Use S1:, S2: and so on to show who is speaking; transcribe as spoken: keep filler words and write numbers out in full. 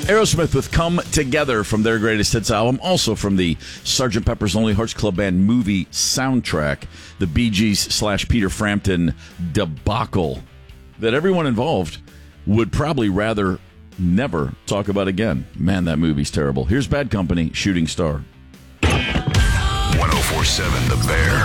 S1: Aerosmith with Come Together from their greatest hits album, also from the Sergeant Pepper's Lonely Hearts Club Band movie soundtrack, the Bee Gees slash Peter Frampton debacle that everyone involved would probably rather never talk about again. Man, that movie's terrible. Here's Bad Company, Shooting Star.
S2: one oh four point seven The Bear.